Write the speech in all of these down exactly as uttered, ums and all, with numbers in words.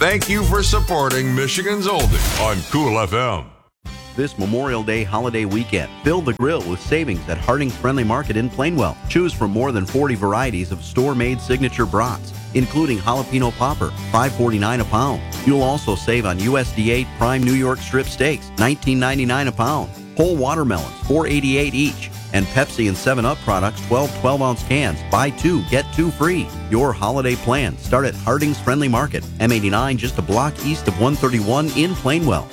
Thank you for supporting Michigan's Oldie on Cool F M. This Memorial Day holiday weekend, fill the grill with savings at Harding's Friendly Market in Plainwell. Choose from more than forty varieties of store-made signature brats, including jalapeno popper, five forty-nine a pound. You'll also save on U S D A prime New York strip steaks, nineteen ninety-nine a pound. Whole watermelons, four eighty-eight each. And Pepsi and seven up products, twelve twelve-ounce cans. Buy two, get two free. Your holiday plan. Start at Harding's Friendly Market, M eighty-nine, just a block east of one thirty-one in Plainwell.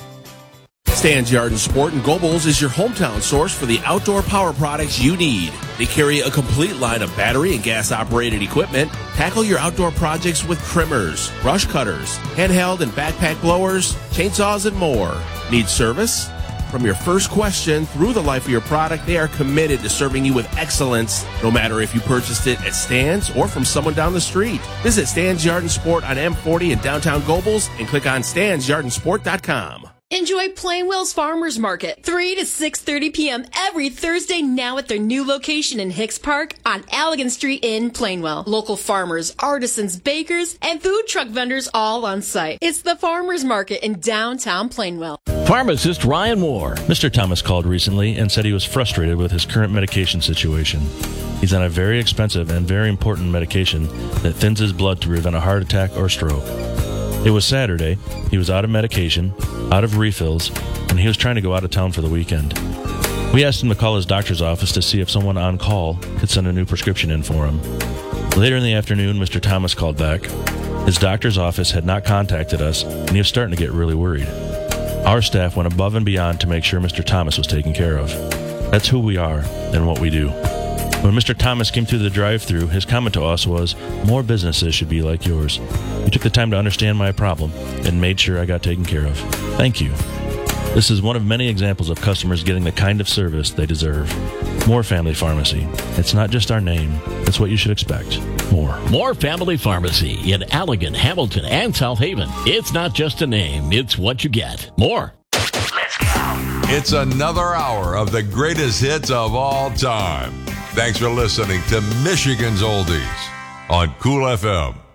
Stan's Yard and Sport in Gobles is your hometown source for the outdoor power products you need. They carry a complete line of battery and gas-operated equipment. Tackle your outdoor projects with trimmers, brush cutters, handheld and backpack blowers, chainsaws, and more. Need service? From your first question through the life of your product, they are committed to serving you with excellence, no matter if you purchased it at Stan's or from someone down the street. Visit Stan's Yard and Sport on M forty in downtown Gobles and click on stans yard and sport dot com. Enjoy Plainwell's Farmers Market, three to six thirty p.m. every Thursday now at their new location in Hicks Park on Allegan Street in Plainwell. Local farmers, artisans, bakers, and food truck vendors all on site. It's the Farmers Market in downtown Plainwell. Pharmacist Ryan Moore. Mister Thomas called recently and said he was frustrated with his current medication situation. He's on a very expensive and very important medication that thins his blood to prevent a heart attack or stroke. It was Saturday, he was out of medication, out of refills, and he was trying to go out of town for the weekend. We asked him to call his doctor's office to see if someone on call could send a new prescription in for him. Later in the afternoon, Mister Thomas called back. His doctor's office had not contacted us, and he was starting to get really worried. Our staff went above and beyond to make sure Mister Thomas was taken care of. That's who we are and what we do. When Mister Thomas came through the drive-thru, his comment to us was, "More businesses should be like yours." You took the time to understand my problem and made sure I got taken care of. Thank you. This is one of many examples of customers getting the kind of service they deserve. More Family Pharmacy. It's not just our name. It's what you should expect. More. More Family Pharmacy in Allegan, Hamilton, and South Haven. It's not just a name. It's what you get. More. Let's go. It's another hour of the greatest hits of all time. Thanks for listening to Michigan's Oldies on Cool F M.